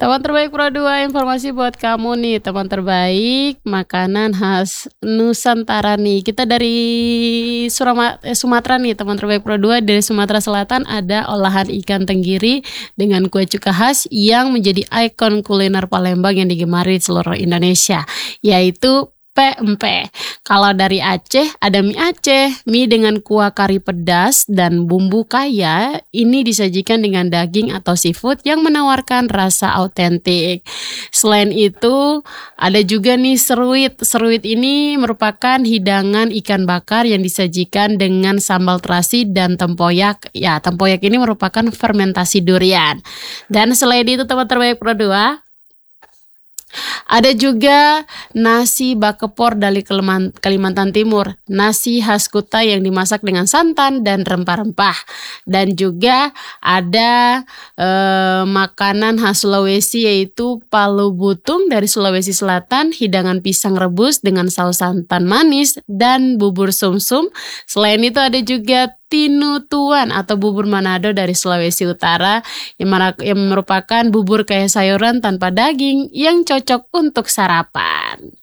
Teman terbaik Pro 2, informasi buat kamu nih, teman terbaik makanan khas Nusantara nih. Kita dari Sumatera nih, teman terbaik Pro 2 dari Sumatera Selatan ada olahan ikan tenggiri dengan kue cuka khas yang menjadi ikon kuliner Palembang yang digemari di seluruh Indonesia, yaitu pempek. Kalau dari Aceh ada mie Aceh, mie dengan kuah kari pedas dan bumbu kaya. Ini disajikan dengan daging atau seafood yang menawarkan rasa autentik. Selain itu ada juga nih seruit. Seruit ini merupakan hidangan ikan bakar yang disajikan dengan sambal terasi dan tempoyak. Ya, tempoyak ini merupakan fermentasi durian. Dan selain itu teman terbaik Pro 2, ada juga nasi bakepor dari Kalimantan Timur, nasi khas Kutai yang dimasak dengan santan dan rempah-rempah. Dan juga ada makanan khas Sulawesi yaitu palu butung dari Sulawesi Selatan, hidangan pisang rebus dengan saus santan manis dan bubur sumsum. Selain itu ada juga tinutuan atau bubur Manado dari Sulawesi Utara yang merupakan bubur kaya sayuran tanpa daging yang cocok untuk sarapan.